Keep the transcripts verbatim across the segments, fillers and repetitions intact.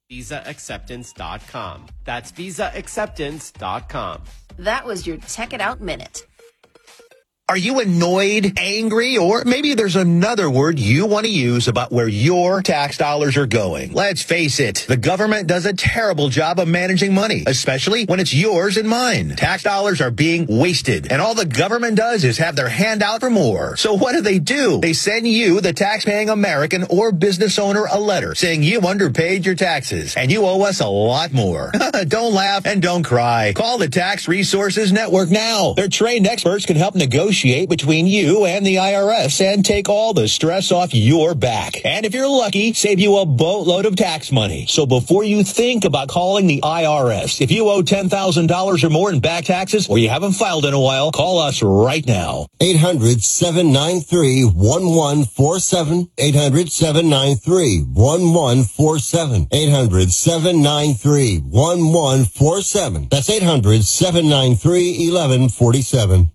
Visa Acceptance dot com. That's Visa Acceptance dot com. That was your Check It Out Minute. Are you annoyed, angry, or maybe there's another word you want to use about where your tax dollars are going? Let's face it, the government does a terrible job of managing money, especially when it's yours and mine. Tax dollars are being wasted, and all the government does is have their hand out for more. So what do they do? They send you, the tax-paying American or business owner, a letter saying you underpaid your taxes, and you owe us a lot more. Don't laugh and don't cry. Call the Tax Resources Network now. Their trained experts can help negotiate between you and the I R S and take all the stress off your back. And if you're lucky, save you a boatload of tax money. So before you think about calling the I R S, if you owe ten thousand dollars or more in back taxes or you haven't filed in a while, call us right now. eight hundred, seven nine three, one one four seven. eight hundred, seven nine three, one one four seven. eight hundred, seven nine three, one one four seven. That's eight hundred, seven nine three, one one four seven.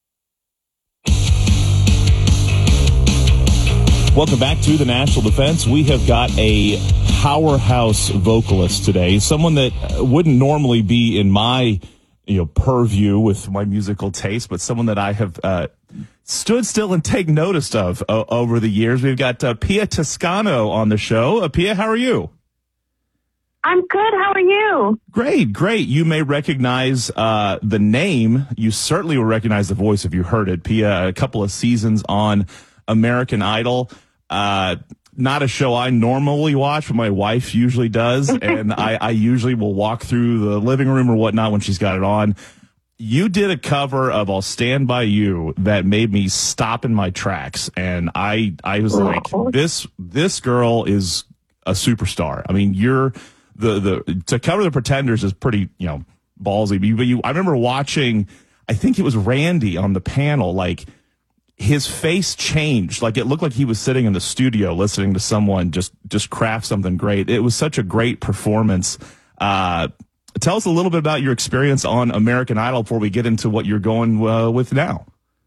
Welcome back to the National Defense. We have got a powerhouse vocalist today, someone that wouldn't normally be in my, you know, purview with my musical taste, but someone that I have uh, stood still and take notice of uh, over the years. We've got uh, Pia Toscano on the show. Uh, Pia, how are you? I'm good. How are you? Great, great. You may recognize uh, the name. You certainly will recognize the voice if you heard it. Pia, a couple of seasons on American Idol. Uh, not a show I normally watch, but my wife usually does, and I, I usually will walk through the living room or whatnot when she's got it on. You did a cover of "I'll Stand By You" that made me stop in my tracks, and I I was like, this this girl is a superstar. I mean, you're the the to cover the Pretenders is pretty, you know, ballsy. But you, but you I remember watching, I think it was Randy on the panel, like, his face changed. Like, it looked like he was sitting in the studio listening to someone just, just craft something great. It was such a great performance. Uh, tell us a little bit about your experience on American Idol before we get into what you're going uh, with now.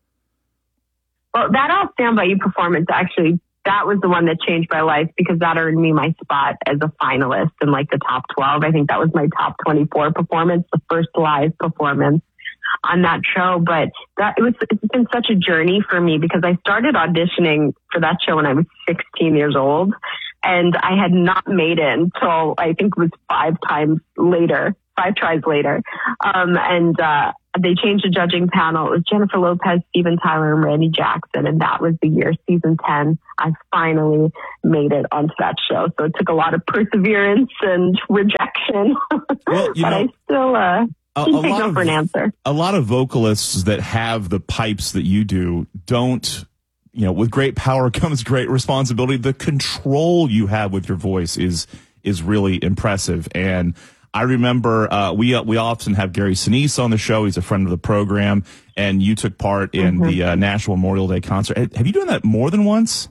Well, that "I'll Stand By You" performance, actually, that was the one that changed my life because that earned me my spot as a finalist in like the top twelve. I think that was my top twenty-four performance, the first live performance on that show. But that it was it's been such a journey for me because I started auditioning for that show when I was sixteen years old, and I had not made it until I think it was five times later, five tries later. Um, and uh, they changed the judging panel. It was Jennifer Lopez, Steven Tyler, and Randy Jackson, and that was the year, season ten. I finally made it onto that show. So it took a lot of perseverance and rejection, Well, you but know, I still. Uh, A, a, Take lot no of, for an answer. a lot of vocalists that have the pipes that you do don't, you know, with great power comes great responsibility. The control you have with your voice is is really impressive. And I remember uh, we uh, we often have Gary Sinise on the show. He's a friend of the program, and you took part in Mm-hmm. the uh, National Memorial Day concert. Have you done that more than once?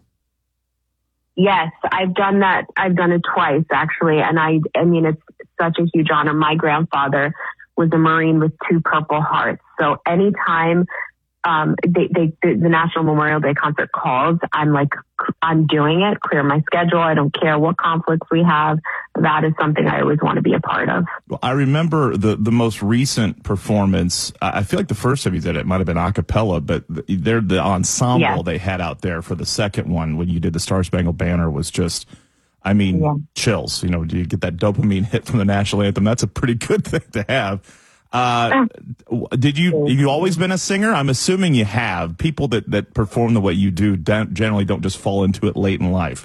Yes, I've done that. I've done it twice, actually. And I, I mean, it's such a huge honor. My grandfather was a Marine with two Purple Hearts. So anytime um, they, they, the National Memorial Day concert calls, I'm like, I'm doing it, clear my schedule. I don't care what conflicts we have. That is something I always want to be a part of. Well, I remember the, the most recent performance. I feel like the first time you did it might have been a cappella, but they're the ensemble Yes. they had out there for the second one when you did the Star Spangled Banner was just, I mean, Yeah. chills. You know, do you get that dopamine hit from the national anthem? That's a pretty good thing to have. Uh, did you, you always been a singer? I'm assuming you have. People that, that perform the way you do don't, generally don't just fall into it late in life.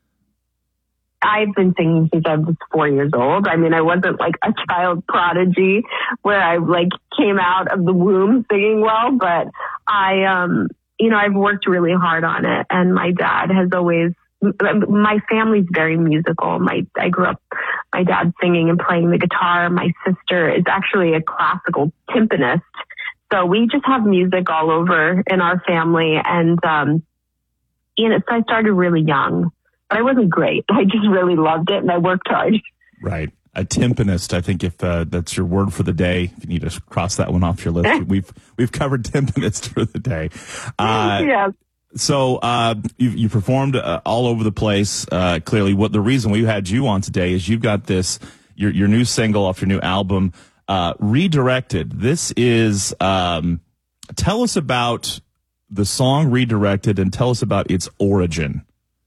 I've been singing since I was four years old. I mean, I wasn't like a child prodigy where I like came out of the womb singing well, but I, um, you know, I've worked really hard on it. And my dad has always, my family's very musical. My, I grew up, my dad singing and playing the guitar. My sister is actually a classical timpanist. So we just have music all over in our family. And, um, you know, so I started really young. But I wasn't great. I just really loved it, and I worked hard. Right. A timpanist, I think if uh, that's your word for the day, if you need to cross that one off your list. we've we've covered timpanist for the day. Uh, yeah. So uh, you you performed uh, all over the place. Uh, clearly, what the reason we had you on today is you've got this your your new single off your new album, uh, Redirected. This is um, tell us about the song Redirected and tell us about its origin.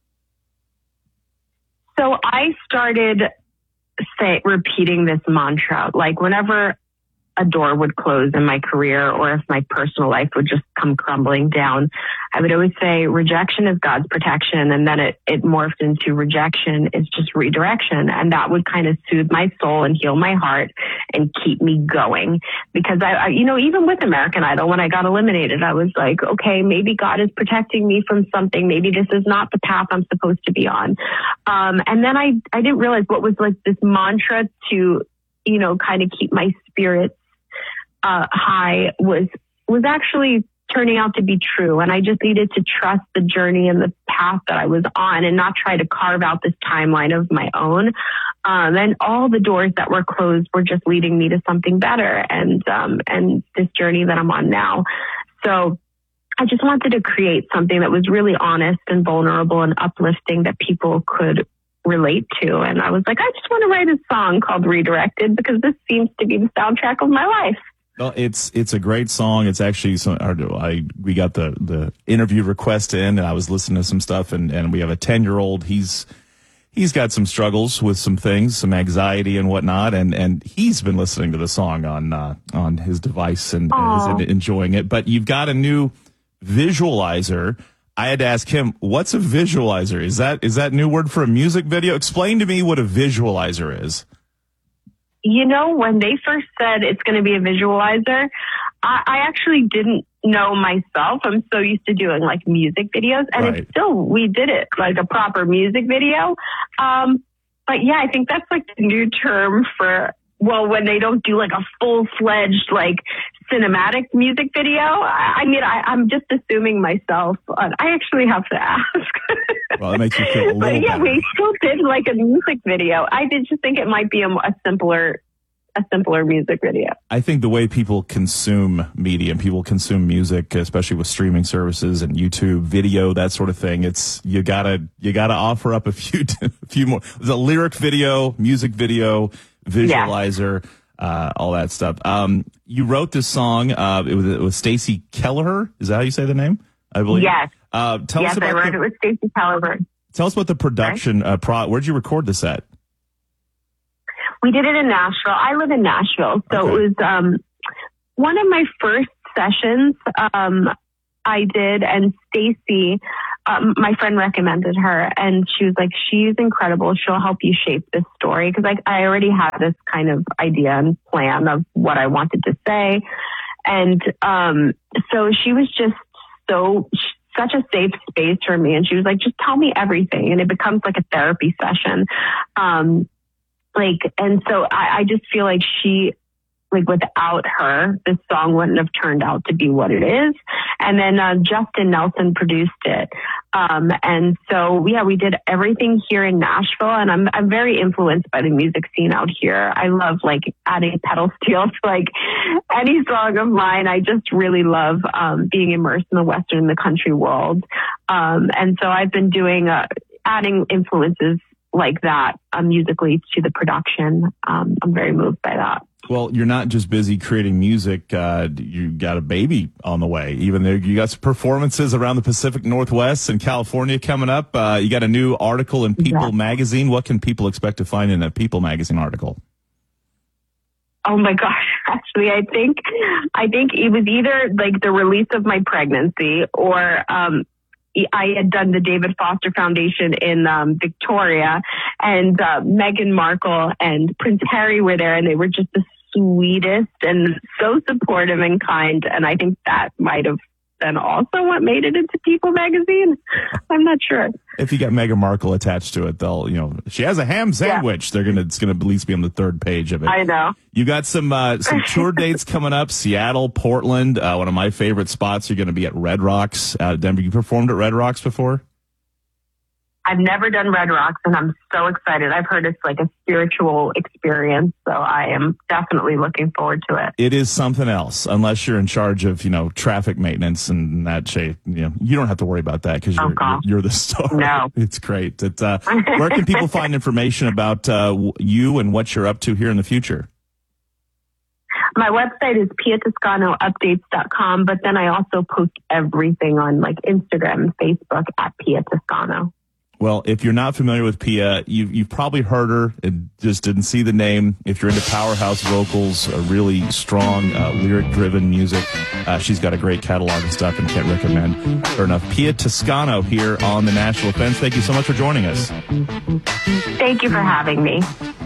So I started say repeating this mantra, like whenever a door would close in my career or if my personal life would just come crumbling down, I would always say rejection is God's protection. And then it, it morphed into rejection is just redirection. And that would kind of soothe my soul and heal my heart and keep me going. Because I, I, you know, even with American Idol, when I got eliminated, I was like, okay, maybe God is protecting me from something. Maybe this is not the path I'm supposed to be on. Um, and then I, I didn't realize what was like this mantra to, you know, kind of keep my spirits Uh, high was was actually turning out to be true. And I just needed to trust the journey and the path that I was on and not try to carve out this timeline of my own. Um, and all the doors that were closed were just leading me to something better and um, and this journey that I'm on now. So I just wanted to create something that was really honest and vulnerable and uplifting that people could relate to. And I was like, I just want to write a song called Redirected because this seems to be the soundtrack of my life. Well, it's it's a great song. It's actually so I we got the the interview request in, and I was listening to some stuff, and, and we have a ten year old. He's he's got some struggles with some things, some anxiety and whatnot, and and he's been listening to the song on uh, on his device and, and is enjoying it. But you've got a new visualizer. I had to ask him, what's a visualizer? Is that is that a new word for a music video? Explain to me what a visualizer is. You know, when they first said it's going to be a visualizer, I, I actually didn't know myself. I'm so used to doing like music videos, and Right. it's still, we did it like a proper music video. Um, but yeah, I think that's like the new term for, well, when they don't do like a full fledged like cinematic music video. I, I mean, I, I'm just assuming myself. Uh, I actually have to ask. Well, it makes you feel a little But yeah, better. we still did like a music video. I did just think it might be a, a simpler, a simpler music video. I think the way people consume media and people consume music, especially with streaming services and YouTube video, that sort of thing, it's you gotta you gotta offer up a few a few more. There's a lyric video, music video, visualizer, yeah. uh, all that stuff. Um, you wrote this song. Uh, it was it was Stacey Kelleher. Is that how you say the name? I believe. Yes. Uh, tell yes, us about I wrote the, it with Stacey Kelleher. Tell us about the production. Uh, pro, where'd you record this at? We did it in Nashville. I live in Nashville, so Okay. it was um, one of my first sessions um, I did, and Stacey, um, my friend recommended her, and she was like, she's incredible. She'll help you shape this story, because like I already had this kind of idea and plan of what I wanted to say, and um, so she was just so such a safe space for me, and she was like, just tell me everything, and it becomes like a therapy session. Um, Like, and so I, I just feel like she, like without her, this song wouldn't have turned out to be what it is. And then uh, Justin Nelson produced it. Um, and so, yeah, we did everything here in Nashville, and I'm, I'm very influenced by the music scene out here. I love like adding pedal steel to like any song of mine. I just really love um, being immersed in the Western and the country world. Um, and so I've been doing, uh, adding influences like that um, musically to the production. Um, I'm very moved by that. Well, you're not just busy creating music. Uh, you got a baby on the way. Even there, you got some performances around the Pacific Northwest and California coming up. Uh, you got a new article in People Yeah. magazine. What can people expect to find in a People magazine article? Oh my gosh. Actually, I think, I think it was either like the release of my pregnancy or, um, I had done the David Foster Foundation in um, Victoria, and uh, Meghan Markle and Prince Harry were there, and they were just the sweetest and so supportive and kind. And I think that might have been also what made it into People magazine. I'm not sure. If you got Meghan Markle attached to it, they'll, you know, she has a ham sandwich. Yeah. They're gonna, it's gonna at least be on the third page of it. I know. You got some uh, some tour dates coming up: Seattle, Portland. Uh, one of my favorite spots. You're going to be at Red Rocks out of Denver. You performed at Red Rocks before? I've never done Red Rocks, and I'm so excited. I've heard it's like a spiritual experience, so I am definitely looking forward to it. It is something else, unless you're in charge of, you know, traffic maintenance and that shape. You know, you don't have to worry about that because you're, Oh, gosh. you're, you're the star. No. It's great. It, uh, where can people find information about uh, you and what you're up to here in the future? My website is pia toscano updates dot com, but then I also post everything on like Instagram and Facebook at Pia Toscano. Well, if you're not familiar with Pia, you've, you've probably heard her and just didn't see the name. If you're into powerhouse vocals, a really strong, uh, lyric-driven music, uh, she's got a great catalog of stuff and can't recommend her enough. Pia Toscano here on The National Defense. Thank you so much for joining us. Thank you for having me.